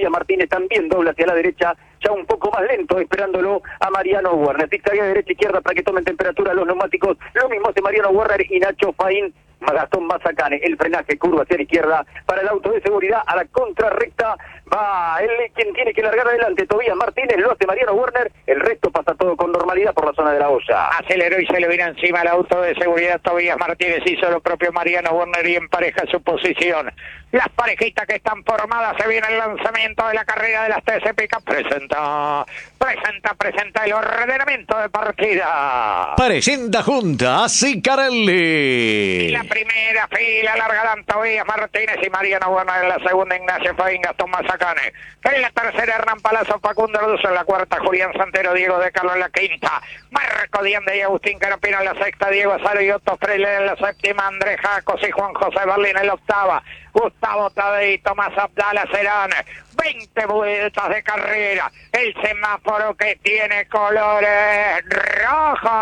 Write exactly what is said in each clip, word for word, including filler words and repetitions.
Tobías Martínez también dobla hacia la derecha, ya un poco más lento, esperándolo a Mariano Werner. Zigzaguea derecha izquierda para que tomen temperatura los neumáticos. Lo mismo hace Mariano Werner y Nacho Faín. Gastón Mazacane, el frenaje, curva hacia la izquierda para el auto de seguridad, a la contrarrecta va él quien tiene que largar adelante, Tobías Martínez, lo hace Mariano Werner, el resto pasa todo con normalidad por la zona de la olla. Aceleró y se le vino encima el auto de seguridad, Tobías Martínez hizo lo propio Mariano Werner y empareja su posición. Las parejitas que están formadas, se viene el lanzamiento de la carrera de las T C Pickup, presenta, presenta, presenta el ordenamiento de partida. Presenta junta a Sicarelli. La primera fila, larga Dan Tobías Martínez y Mariano Werner en la segunda, Ignacio Faín, Gastón Mazacane. En la tercera, Hernán Palazzo, Facundo Arduzo en la cuarta, Julián Santero, Diego de Carlos en la quinta, Marco Diende y Agustín Carapino en la sexta, Diego Azaro y Otto Freire en la séptima, Andrés Jacos y Juan José Berlín en la octava, Gustavo Tadei y Tomás Abdala serán veinte vueltas de carrera. El semáforo que tiene colores rojos,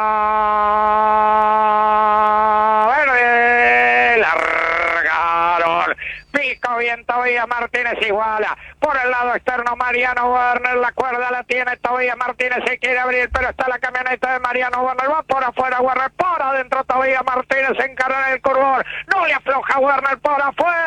verde, largaron. Pico bien Tobías Martínez iguala. Por el lado externo Mariano Werner, la cuerda la tiene Tobías Martínez, se quiere abrir, pero está la camioneta de Mariano Werner, va por afuera Werner, por adentro Tobías Martínez, se encarga en el curvón, no le afloja Werner, por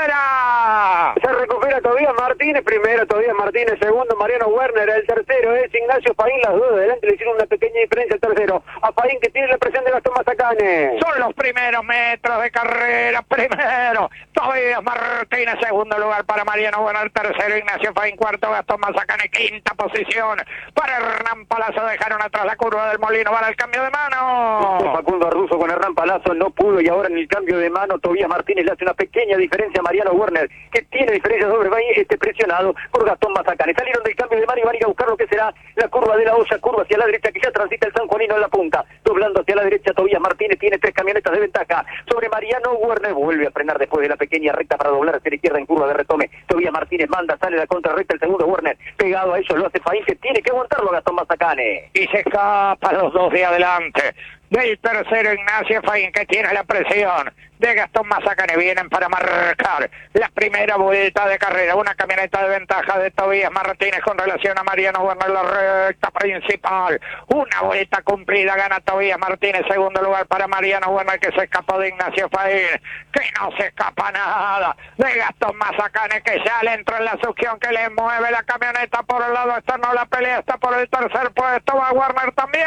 afuera. Se recupera Tobías Martínez, primero Tobías Martínez, segundo Mariano Werner, el tercero es Ignacio Faín, las dos de adelante le hicieron una pequeña diferencia el tercero, a Faín que tiene la presión de Gastón Mazacane. Son los primeros metros de carrera, primero Tobías Martínez, segundo lugar para Mariano Werner, tercero Ignacio Faín, cuarto Gastón Mazacane, quinta posición para Hernán Palazzo, dejaron atrás la curva del Molino, van al cambio de mano. Facundo Arduzo con Hernán Palazzo no pudo y ahora en el cambio de mano Tobías Martínez le hace una pequeña diferencia a Mariano Werner, que tiene diferencia sobre Faín, este presionado por Gastón Mazacane. Salieron del cambio de mano y van a ir a buscar lo que será la curva de la olla, curva hacia la derecha que ya transita el sanjuanino en la punta, doblando hacia la derecha Tobías Martínez, tiene tres camionetas de ventaja sobre Mariano Werner, vuelve a frenar después de la pequeña recta para doblar hacia la izquierda en curva de retome. Tobías Martínez manda, sale la contrarrecta el segundo Werner, pegado a ellos lo hace Faín, que tiene que aguantarlo a Gastón Mazacane. Y se escapan los dos de adelante. Del tercero Ignacio Faín, que tiene la presión de Gastón Mazacane, vienen para marcar la primera vuelta de carrera, una camioneta de ventaja de Tobías Martínez con relación a Mariano Werner, la recta principal, una vuelta cumplida, gana Tobías Martínez, segundo lugar para Mariano Werner, que se escapó de Ignacio Faín, que no se escapa nada de Gastón Mazacane, que ya le entró en la succión, que le mueve la camioneta por el lado externo, la pelea está por el tercer puesto, va Werner también.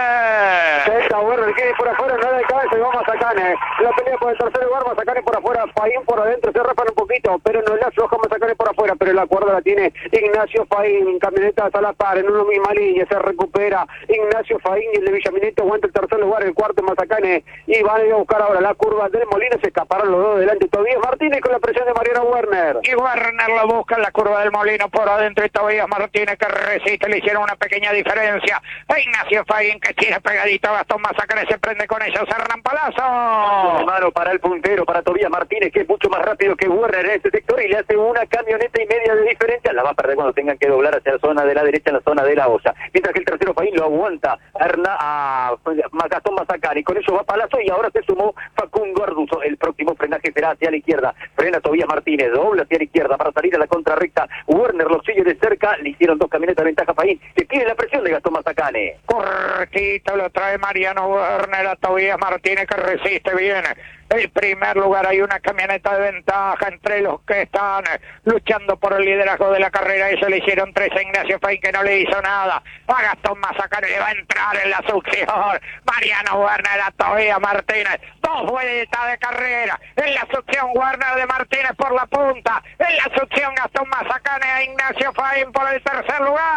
Esta Werner quiere por afuera, no de cabeza y va Mazacane, la pelea por el tercer lugar, Mazacane por afuera, Faín por adentro, se rapan un poquito, pero no le afloja Mazacane por afuera, pero la cuerda la tiene Ignacio Faín, camionetas a la par, en una misma línea, se recupera Ignacio Faín y el de Villaminito aguanta el tercer lugar, el cuarto Mazacane, y van a ir a buscar ahora la curva del Molino, se escaparon los dos delante, Tobías Martínez con la presión de Mariano Werner. Y Werner lo busca en la curva del Molino por adentro, y Tobías Martínez que resiste, le hicieron una pequeña diferencia, e Ignacio Faín que tiene pegadito a Gastón Mazacane, se prende con ellos, Hernán Palazzo. Mano para el puntero, para Tobías Martínez, que es mucho más rápido que Werner en este sector y le hace una camioneta y media de diferencia, la va a perder cuando tengan que doblar hacia la zona de la derecha, en la zona de la olla, mientras que el tercero Faín lo aguanta a, Herna, a Gastón Mazacane, y con eso va Palazzo y ahora se sumó Facundo Arduzo. El próximo frenaje será hacia la izquierda, frena Tobías Martínez, dobla hacia la izquierda para salir a la contrarrecta, Werner lo sigue de cerca, le hicieron dos camionetas de ventaja Faín, que tiene la presión de Gastón Mazacane. Cortito lo trae Mariano Werner a Tobías Martínez, que resiste bien el primer lugar, hay una camioneta de ventaja entre los que están luchando por el liderazgo de la carrera, eso le hicieron tres a Ignacio Faín, que no le hizo nada, a Gastón Mazacane le va a entrar en la succión, Mariano Werner a Tobías Martínez, dos vueltas de carrera, en la succión Werner de Martínez por la punta, en la succión Gastón Mazacane a Ignacio Faín por el tercer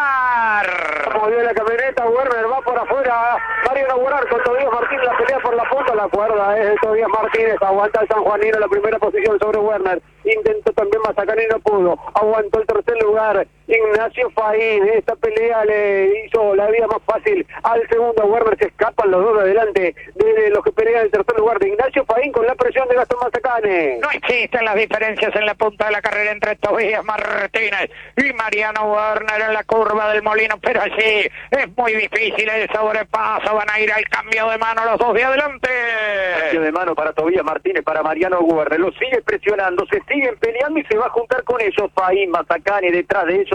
lugar. Movió la camioneta, Werner va por afuera, Mariano Werner con Tobías Martínez, la pelea por la punta, la cuerda es de Tobías Martínez, aguanta el sanjuanino la primera posición sobre Werner, intentó también Mazacane y no pudo, aguantó el tercer lugar Ignacio Faín, esta pelea le hizo la vida más fácil al segundo Werner, se escapan los dos de adelante de los que pelean el tercer lugar de Ignacio Faín con la presión de Gastón Mazacane. No existen las diferencias en la punta de la carrera entre Tobías Martínez y Mariano Werner en la curva del Molino, pero sí, es muy difícil el sobrepaso, van a ir al cambio de mano los dos de adelante. Cambio de mano para Tobías Martínez, para Mariano Werner, lo sigue presionando, se siguen peleando y se va a juntar con ellos Faín, Mazacane detrás de ellos.